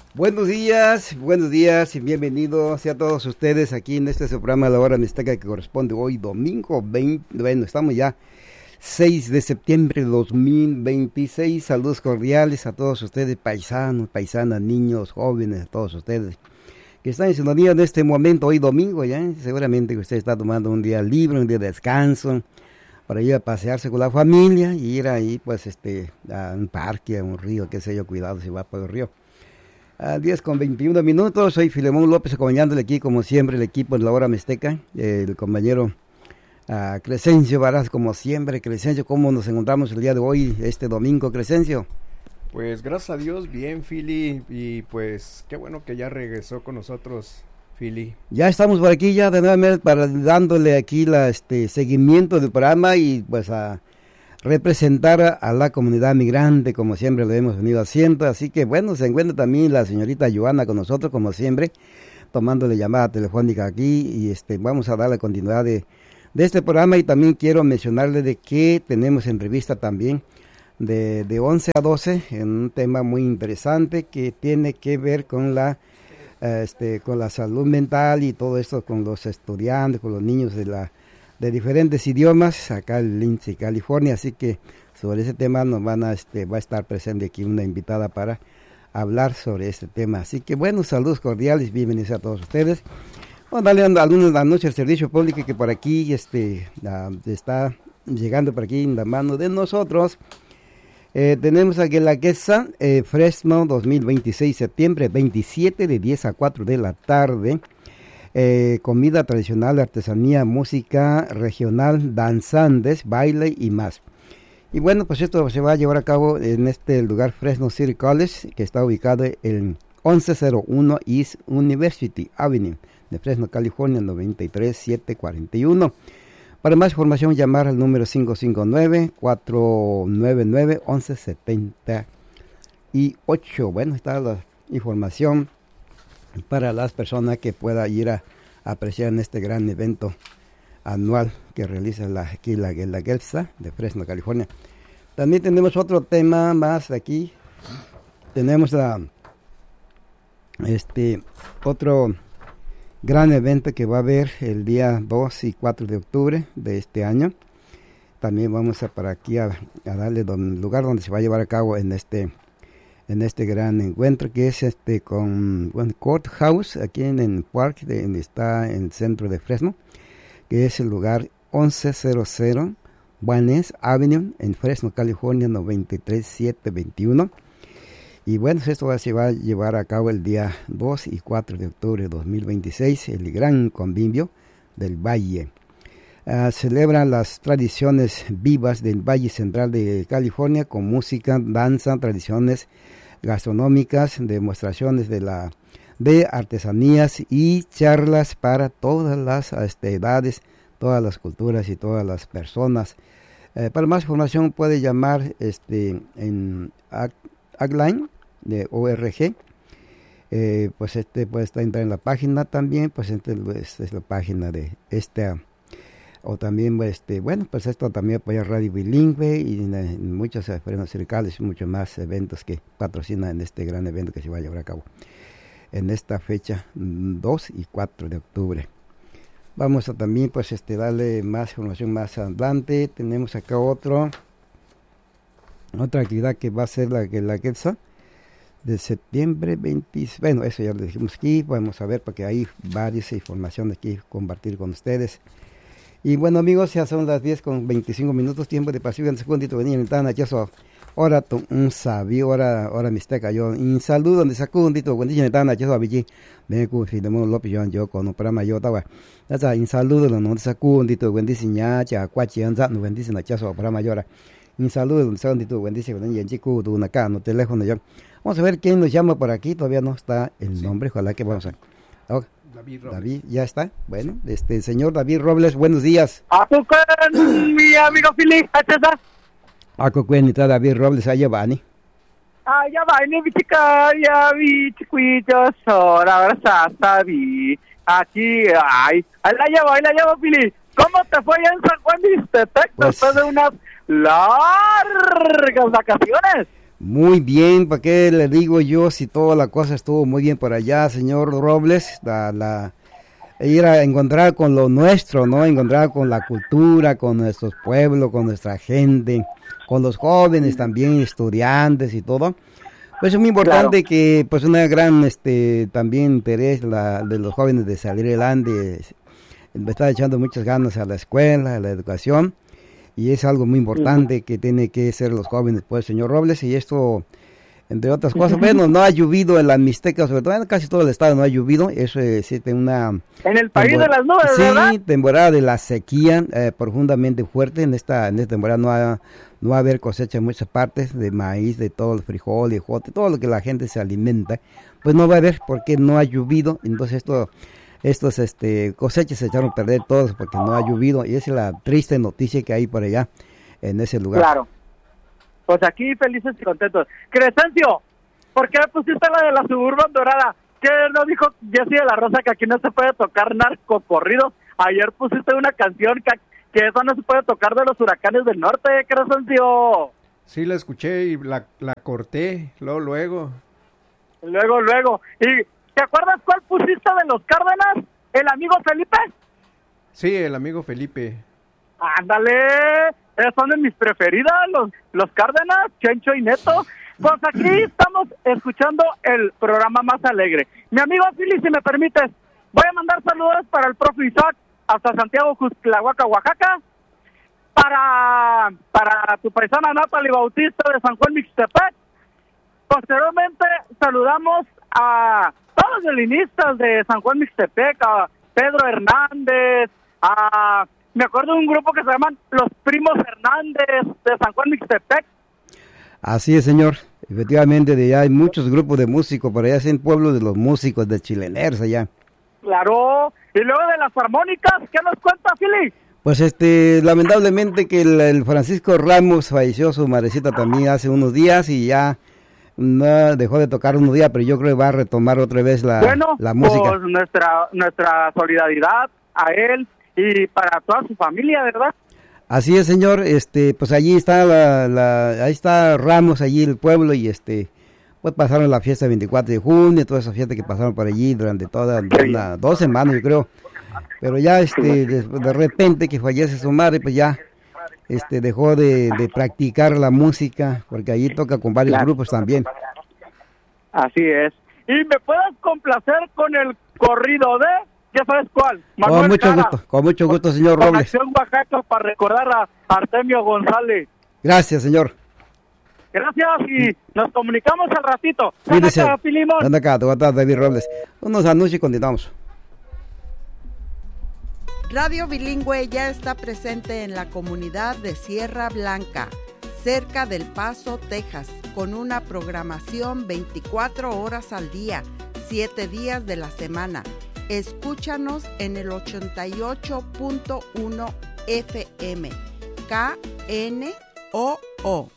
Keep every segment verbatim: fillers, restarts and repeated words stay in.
Buenos días, buenos días y bienvenidos a todos ustedes aquí en este su programa La Hora Mixteca que corresponde hoy domingo veinte, bueno, estamos ya seis de septiembre de dos mil veintiséis. Saludos cordiales a todos ustedes, paisanos, paisanas, niños, jóvenes, a todos ustedes que están en sintonía en este momento, hoy domingo ya. Seguramente que usted está tomando un día libre, un día de descanso, para ir a pasearse con la familia y ir ahí pues este a un parque, a un río, qué sé yo, cuidado si va por el río. A diez con veintiuno minutos, soy Filemón López acompañándole aquí como siempre el equipo de La Hora Mixteca, el compañero uh, Crescencio Varaz, como siempre. Crescencio, ¿cómo nos encontramos el día de hoy, este domingo, Crescencio? Pues gracias a Dios, bien, Fili, y pues qué bueno que ya regresó con nosotros, Fili. Ya estamos por aquí ya de nuevo para dándole aquí la este seguimiento del programa y pues a representar a, a la comunidad migrante como siempre lo hemos venido haciendo. Así que bueno, se encuentra también la señorita Joana con nosotros como siempre, tomándole llamada telefónica aquí y este vamos a darle continuidad de, de este programa. Y también quiero mencionarle de que tenemos entrevista también de, de once a doce en un tema muy interesante que tiene que ver con la este con la salud mental y todo esto con los estudiantes, con los niños de la de diferentes idiomas acá en Lindsay, California. Así que sobre ese tema nos van a este va a estar presente aquí una invitada para hablar sobre este tema. Así que bueno, saludos cordiales, bienvenidos a todos ustedes. Vamos a darle algunos anuncios al servicio público que por aquí este uh, está llegando por aquí en la mano de nosotros. Eh, tenemos aquí la Queza, eh, Fresno dos mil veintiséis, septiembre veintisiete, de diez a cuatro de la tarde. Eh, comida tradicional, artesanía, música regional, danzantes, baile y más. Y bueno, pues esto se va a llevar a cabo en este lugar Fresno City College, que está ubicado en once cero uno East University Avenue de Fresno, California, noventa y tres mil setecientos cuarenta y uno. Para más información, llamar al número cinco cinco nueve, cuatro nueve nueve, once setenta y ocho. Bueno, está la información para las personas que puedan ir a, a apreciar en este gran evento anual que realiza la, aquí la, la Gelsa de Fresno, California. También tenemos otro tema más aquí. Tenemos la, este otro gran evento que va a haber el día dos y cuatro de octubre de este año. También vamos a para aquí a, a darle don, lugar donde se va a llevar a cabo en este en este gran encuentro que es este con bueno, Courthouse aquí en el parque de, donde está en el centro de Fresno, que es el lugar once cero cero Vaness Avenue en Fresno, California, noventa y tres mil setecientos veintiuno. Y bueno, esto va, se va a llevar a cabo el día dos y cuatro de octubre de dos mil veintiséis, el gran convivio del Valle. Uh, celebran las tradiciones vivas del Valle Central de California con música, danza, tradiciones gastronómicas, demostraciones de la de artesanías y charlas para todas las este, edades, todas las culturas y todas las personas. Uh, para más información puede llamar este en Agline de O R G. Eh, pues este puede estar entrar en la página también, pues este, esta es la página de esta. O también, este, bueno, pues esto también apoya Radio Bilingüe y en, en muchos frenos cercales y muchos más eventos que patrocinan en este gran evento que se va a llevar a cabo en esta fecha dos y cuatro de octubre. Vamos a también, pues, este, darle más información más adelante. Tenemos acá otro, otra actividad que va a ser la que la Quetzal de septiembre veinte. Bueno, eso ya lo dijimos aquí. Vamos a ver porque hay varias informaciones que compartir con ustedes. Y bueno, amigos, ya son las diez con veinticinco minutos, tiempo de pasivo en segundito, venía en el tana, ya so, ahora un sabio, ahora, ahora mixteca, yo, un saludo, donde sacundito, cuando dije en el tana, ya so, abillí, me cufi, de modo López, yo, yo, con un programa, yo, estaba, ya sa, un saludo, donde sacundito, cuando dice, ya, ya, cuachi, anza, no, cuando dice, ya so, programa, yo, ahora, un saludo, donde sacundito, cuando dice, cuando dice, chico, tú, una acá, no, teléfono, yo, vamos a ver quién nos llama por aquí, todavía no está el nombre, ojalá que vamos a, okay. David Robles. David, ya está. Bueno, este señor David Robles, buenos días. ¿A tu con mi amigo Fili? ¿Achesa? A cuenta David Robles, allá va, ¿ni? Allá va, ni mi chica, ya vi, chiquillos, ahora sabi. Aquí, ay, allá va, allá va, Fili. ¿Cómo te fue en San Juan de Ixtepec pues, después de unas largas vacaciones? Muy bien, ¿para qué le digo yo si toda la cosa estuvo muy bien por allá, señor Robles? La, la, ir a encontrar con lo nuestro, ¿no? Encontrar con la cultura, con nuestros pueblos, con nuestra gente, con los jóvenes también, estudiantes y todo. Pues es muy importante claro. que, pues, una gran, este, también interés la, de los jóvenes de salir adelante, me está echando muchas ganas a la escuela, a la educación. Y es algo muy importante uh-huh. que tiene que ser los jóvenes, pues, señor Robles, y esto, entre otras cosas, uh-huh. bueno, no ha llovido en la Mixteca, sobre todo en casi todo el estado no ha llovido, eso existe una... En el país de las nubes, sí, ¿verdad? Sí, temporada de la sequía eh, profundamente fuerte, en esta en esta temporada no ha, no va a haber cosecha en muchas partes, de maíz, de todo el frijol, de jote, todo lo que la gente se alimenta, pues no va a haber porque no ha llovido, entonces esto... Estos este, cosechas se echaron a perder todos porque no ha llovido y esa es la triste noticia que hay por allá en ese lugar. Claro. Pues aquí felices y contentos. Crescencio, ¿por qué pusiste la de la Suburban Dorada? ¿Qué no dijo Jessy de la Rosa que aquí no se puede tocar narcocorridos? Ayer pusiste una canción que, que eso no se puede tocar de los huracanes del norte, Crescencio. Sí, la escuché y la, la corté, luego, luego. Luego, luego. Y... ¿te acuerdas cuál pusiste de los Cárdenas? ¿El amigo Felipe? Sí, el amigo Felipe. Ándale, esos son de mis preferidas, los, los Cárdenas, Chencho y Neto. Pues aquí estamos escuchando el programa más alegre. Mi amigo Fili, si me permites, voy a mandar saludos para el profe Isaac hasta Santiago Cuxtlahuaca, Oaxaca. Para, para tu paisana Natalie Bautista de San Juan Mixtepec. Posteriormente saludamos a todos los violinistas de San Juan Mixtepec, a Pedro Hernández, a... me acuerdo de un grupo que se llaman Los Primos Hernández de San Juan Mixtepec. Así es, señor. Efectivamente, de allá hay muchos grupos de músicos, por allá es el pueblo de los músicos, de chileneros allá. Claro. Y luego de las armónicas, ¿qué nos cuenta, Fili? Pues este, lamentablemente que el, el Francisco Ramos falleció, su madrecita también hace unos días y ya... no dejó de tocar unos días, pero yo creo que va a retomar otra vez la, bueno, la música. Pues nuestra, nuestra solidaridad a él y para toda su familia, ¿verdad? Así es, señor. Este, pues allí está la, la, ahí está Ramos, allí el pueblo, y este, pues pasaron la fiesta el veinticuatro de junio, toda esa fiesta que pasaron por allí durante toda una, dos semanas, yo creo. Pero ya, este, de, de repente que fallece su madre, pues ya, este, dejó de, de practicar la música, porque allí toca con varios claro. grupos también. Así es. Y me puedes complacer con el corrido de, ya sabes cuál, Manuel Con mucho Cara. gusto, con mucho gusto, señor Robles. Acción Oaxaca para recordar a Artemio González. Gracias, señor. Gracias y nos comunicamos al ratito. Ven acá, Filimón. Ven acá, te voy a dar David Robles. Unos anuncios y continuamos. Radio Bilingüe ya está presente en la comunidad de Sierra Blanca, cerca del Paso, Texas, con una programación veinticuatro horas al día, siete días de la semana. Escúchanos en el ochenta y ocho punto uno F M, K N O O.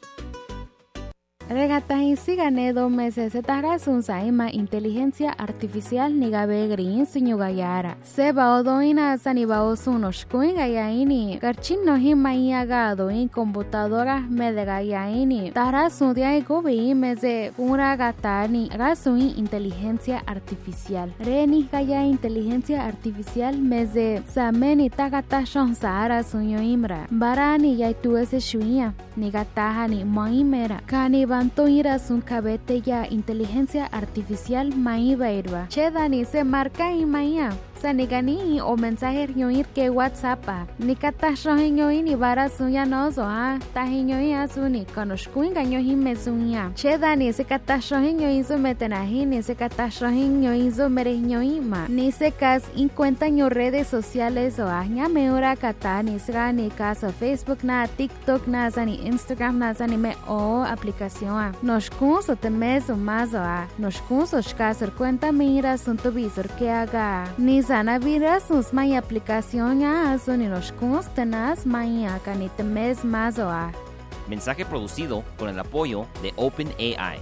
Regatahin sigane dos meses se tarrasun saima inteligencia artificial nigabe green sunyugayara. Seba odoina sanibao sunos kuingayaini. Garchin no himayagado in computadoras medegayaini. Tarrasun diay gobi meze uragatani. Rasun inteligencia artificial. Reni gaya inteligencia artificial meze sameni tagata shonsara sunyo imra. Barani yaituese shuia. Nigatahani moimera. Kaniba Banto ira sun cabete ya inteligencia artificial maiba irba. Chedani se marca y maya. Sanigani o mensaje ñoir que WhatsApp. Ni kata shohin ni bara suya nozo ha. Tahin ya suni konoshkuin ganyo himme sunya. Chedani se kata shohin ñoizo metenahi ni se kata shohin ñoizo mere ñoima. Ni se kas in cuenta ño redes sociales o aña meura kata ni se ni caso Facebook na TikTok na zani Instagram na zani me o aplicación. Nos kunso te meso mazo a. Nos kunso shkasar cuenta mira sun tu visor que haga. Ni sana viras nos may aplicación ya so ni nos kunstenas maya ni te mes mazo a. Mensaje producido con el apoyo de OpenAI.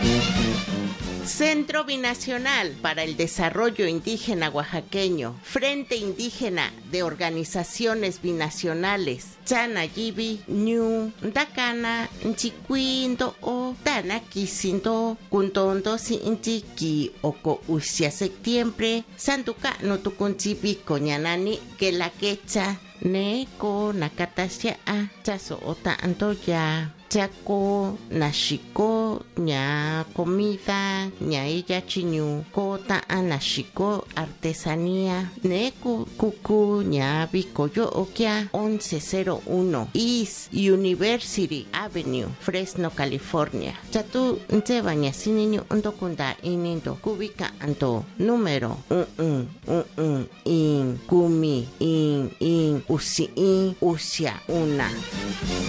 Centro Binacional para el Desarrollo Indígena Oaxaqueño, Frente Indígena de Organizaciones Binacionales, Chanayibi, Ñu, Dakana, Nchiquindo o Tanaquisindo, Kuntondo Sinchiki, Oko Usia Septiembre, Santuca Notukunchibi, Coñanani, que la quecha, Neko, Nakatasia, Chaso Ota Antoya. Chaco, nashiko, ña comida, ña ella chiñu, kota anashiko, artesanía, neku, kuku, ña bikoyo okia, once cero uno, East University Avenue, Fresno, California. Chatu, nte baña siniño, ndokunda inindo, kubika anto, número, un, un, un, un, in, kumi, in, in, usi, in, usia, una.